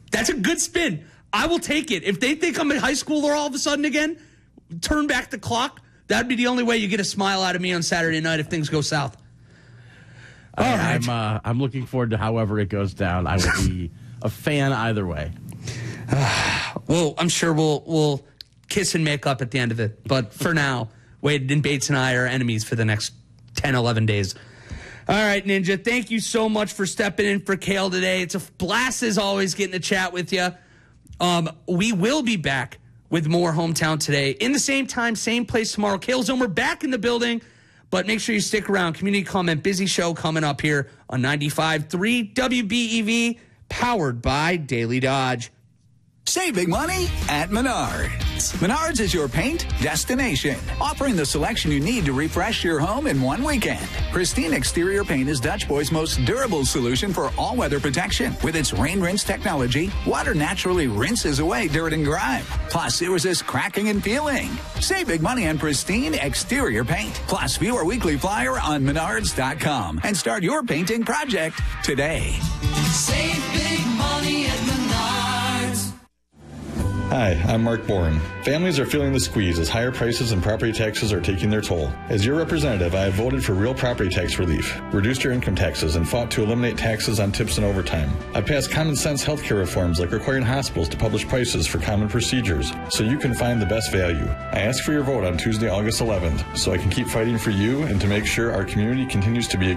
That's a good spin. I will take it. If they think I'm in high school or all of a sudden again, turn back the clock. That'd be the only way you get a smile out of me on Saturday night if things go south. All right. I'm looking forward to however it goes down. I will be a fan either way. Well, I'm sure we'll kiss and make up at the end of it. But for now, Wade and Bates and I are enemies for the next 10, 11 days. All right, Ninja, thank you so much for stepping in for Kale today. It's a blast as always getting to chat with you. We will be back with more Hometown Today in the same time, same place tomorrow. Kale Zone, we're back in the building, but make sure you stick around. Community Comment, busy show coming up here on 95.3 WBEV, powered by Daily Dodge. Save big money at Menards. Menards is your paint destination, offering the selection you need to refresh your home in one weekend. Pristine Exterior Paint is Dutch Boy's most durable solution for all-weather protection. With its rain rinse technology, water naturally rinses away dirt and grime. Plus, it resists cracking and peeling. Save big money on Pristine Exterior Paint. Plus, view our weekly flyer on Menards.com and start your painting project today. Save big money at Menards. Hi, I'm Mark Boren. Families are feeling the squeeze as higher prices and property taxes are taking their toll. As your representative, I have voted for real property tax relief, reduced your income taxes, and fought to eliminate taxes on tips and overtime. I passed common sense healthcare reforms like requiring hospitals to publish prices for common procedures so you can find the best value. I ask for your vote on Tuesday, August 11th so I can keep fighting for you and to make sure our community continues to be a